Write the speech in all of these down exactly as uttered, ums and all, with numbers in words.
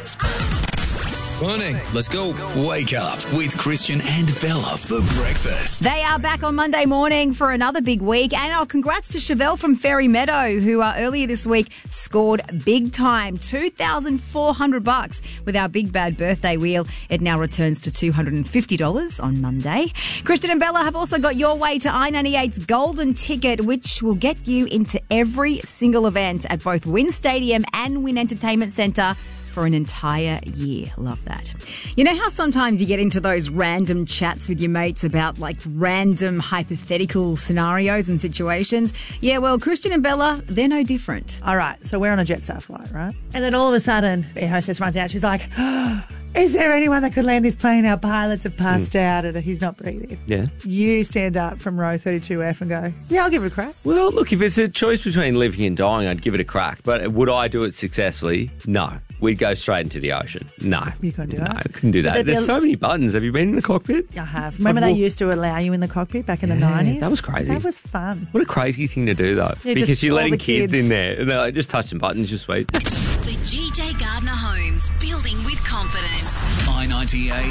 breakfast. Morning. Let's go. Wake up with Christian and Bella for breakfast. They are back on Monday morning for another big week. And our congrats to Chevelle from Fairy Meadow, who uh, earlier this week scored big time, two thousand four hundred bucks with our Big Bad Birthday Wheel. It now returns to two hundred fifty dollars on Monday. Christian and Bella have also got your way to I ninety-eight's Golden Ticket, which will get you into every single event at both Wynn Stadium and Wynn Entertainment Centre for an entire year. Love that. You know how sometimes you get into those random chats with your mates about like random hypothetical scenarios and situations? Yeah, well, Christian and Bella, they're no different. All right, so we're on a Jetstar flight, right? And then all of a sudden, the air hostess runs out. She's like, oh, is there anyone that could land this plane? Our pilots have passed mm. out and he's not breathing. Yeah. You stand up from row thirty-two F and go, yeah, I'll give it a crack. Well, look, if it's a choice between living and dying, I'd give it a crack. But would I do it successfully? No. We'd go straight into the ocean. No. You couldn't do no, that? No, I couldn't do that. There's so many buttons. Have you been in the cockpit? I have. Remember they used to allow you in the cockpit back in yeah, the nineties? That was crazy. That was fun. What a crazy thing to do, though. Yeah, because you're letting the kids. kids in there. And they're like, just touch some buttons, you're sweet. The G J Gardner Homes, building with confidence. I ninety-eight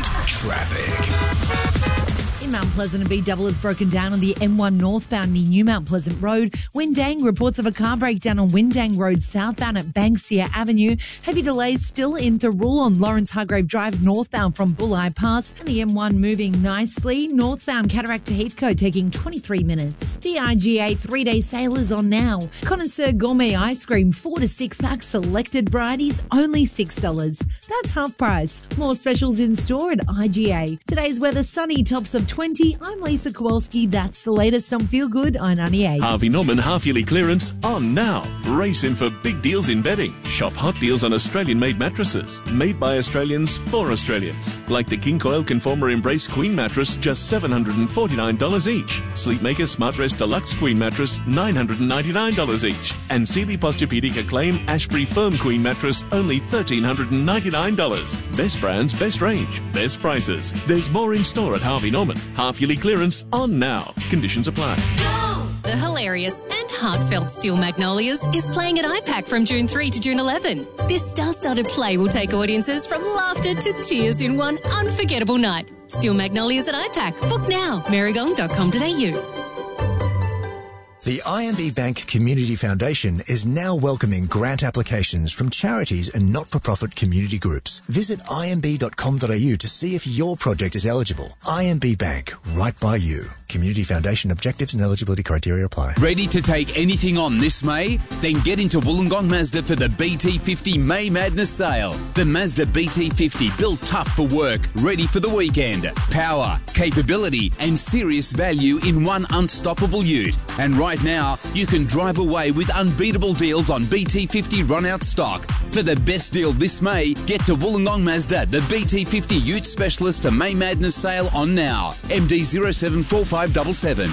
traffic. In Mount Pleasant, a B-double has broken down on the M one northbound near New Mount Pleasant Road. Windang, reports of a car breakdown on Windang Road southbound at Banksia Avenue. Heavy delays still in Thirroul on Lawrence Hargrave Drive northbound from Bulli Pass. And the M one moving nicely. Northbound Cataract to Heathcote taking twenty-three minutes. The I G A three-day sale is on now. Connoisseur Gourmet Ice Cream, four to six packs, selected varieties, only six dollars. That's half price. More specials in store at I G A. Today's weather, sunny, tops of twenty. I'm Lisa Kowalski. That's the latest on Feel Good I ninety-eight. Harvey Norman half-yearly clearance on now. Race in for big deals in bedding. Shop hot deals on Australian-made mattresses. Made by Australians for Australians. Like the King Coil Conformer Embrace Queen mattress, just seven hundred forty-nine dollars each. Sleepmaker SmartRest Deluxe Queen mattress, nine hundred ninety-nine dollars each. And Sealy Posturepedic Acclaim Ashbury Firm Queen mattress, only one thousand three hundred ninety-nine dollars. Best brands, best range, best prices. There's more in store at Harvey Norman. Half-yearly clearance on now. Conditions apply. Go! The hilarious and heartfelt Steel Magnolias is playing at I PAC from June third to June eleventh. This star-studded play will take audiences from laughter to tears in one unforgettable night. Steel Magnolias at I PAC. Book now. marigong dot com dot a u. The I M B Bank Community Foundation is now welcoming grant applications from charities and not-for-profit community groups. Visit i m b dot com dot a u to see if your project is eligible. I M B Bank, right by you. Community Foundation objectives and eligibility criteria apply. Ready to take anything on this May? Then get into Wollongong Mazda for the B T fifty May Madness Sale. The Mazda B T fifty, built tough for work, ready for the weekend. Power, capability and serious value in one unstoppable ute. And right now, you can drive away with unbeatable deals on B T fifty run-out stock. For the best deal this May, get to Wollongong Mazda, the B T fifty ute specialist for May Madness Sale on now. M D zero seven four five seven seven.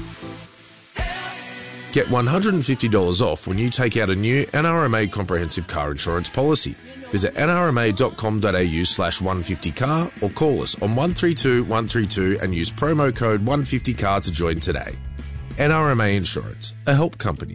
Get one hundred fifty dollars off when you take out a new N R M A comprehensive car insurance policy. Visit n r m a dot com dot a u slash one fifty car or call us on one three two one three two and use promo code one fifty car to join today. N R M A Insurance, a help company.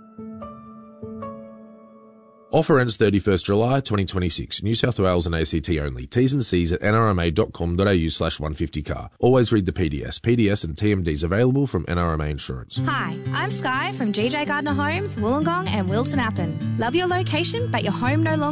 Offer ends thirty-first July twenty twenty-six. New South Wales and A C T only. T's and C's at n r m a dot com dot a u slash one fifty car. Always read the P D S. P D S and T M Ds available from N R M A Insurance. Hi, I'm Sky from G J Gardner Homes, Wollongong and Wilton Appen. Love your location, but your home no longer